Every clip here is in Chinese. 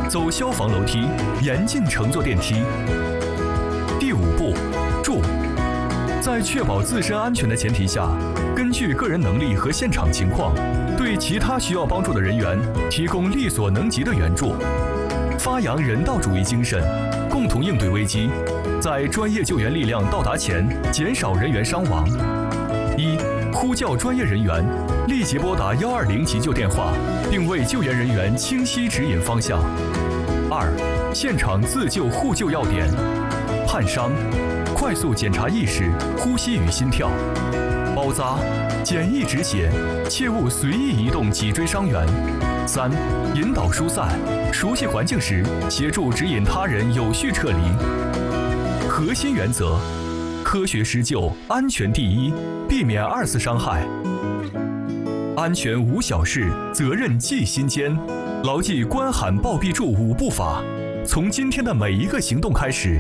走消防楼梯，严禁乘坐电梯。第5步，助。在确保自身安全的前提下，根据个人能力和现场情况，对其他需要帮助的人员提供力所能及的援助，发扬人道主义精神，共同应对危机，在专业救援力量到达前减少人员伤亡。1、呼叫专业人员，立即拨打120急救电话，并为救援人员清晰指引方向。2、现场自救互救要点：焊伤，快速检查意识、呼吸与心跳；包扎，简易止血，切勿随意移动脊椎伤员。3、引导疏散，熟悉环境时，协助指引他人有序撤离。核心原则：科学施救，安全第一，避免2次伤害。安全无小事，责任记心间。牢记关喊报必助5步法，从今天的每一个行动开始。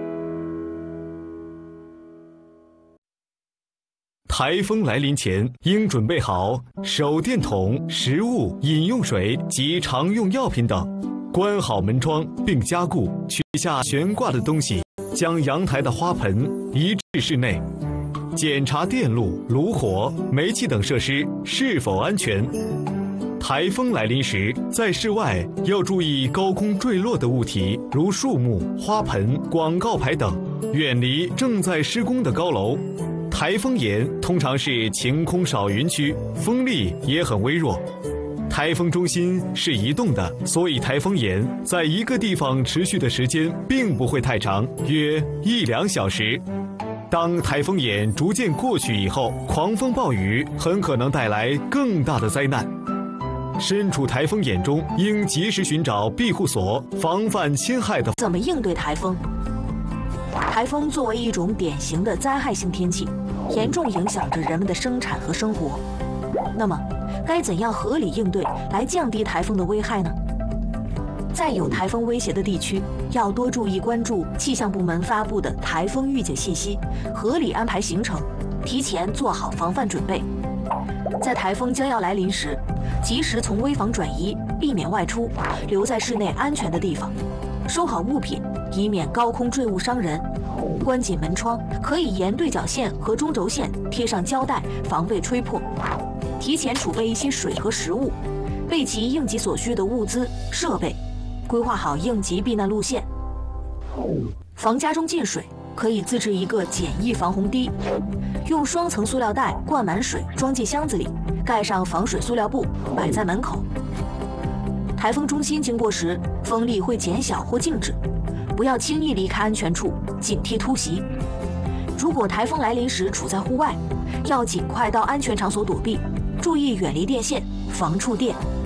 台风来临前，应准备好手电筒、食物、饮用水及常用药品等，关好门窗并加固，取下悬挂的东西，将阳台的花盆移至室内，检查电路、炉火、煤气等设施是否安全。台风来临时，在室外要注意高空坠落的物体，如树木、花盆、广告牌等，远离正在施工的高楼。台风眼通常是晴空少云区，风力也很微弱。台风中心是移动的，所以台风眼在一个地方持续的时间并不会太长，约1-2小时。当台风眼逐渐过去以后，狂风暴雨很可能带来更大的灾难。身处台风眼中，应及时寻找庇护所，防范侵害的。 怎么应对台风？台风作为一种典型的灾害性天气，严重影响着人们的生产和生活。那么，该怎样合理应对来降低台风的危害呢？在有台风威胁的地区，要多注意关注气象部门发布的台风预警信息，合理安排行程，提前做好防范准备。在台风将要来临时，及时从危房转移，避免外出，留在室内安全的地方，收好物品，以免高空坠物伤人。关紧门窗，可以沿对角线和中轴线贴上胶带，防备吹破。提前储备一些水和食物，备齐应急所需的物资设备，规划好应急避难路线。防家中进水，可以自制一个简易防洪堤，用双层塑料袋灌满水，装进箱子里，盖上防水塑料布，摆在门口。台风中心经过时，风力会减小或静止，不要轻易离开安全处，警惕突袭。如果台风来临时处在户外，要尽快到安全场所躲避，注意远离电线，防触电。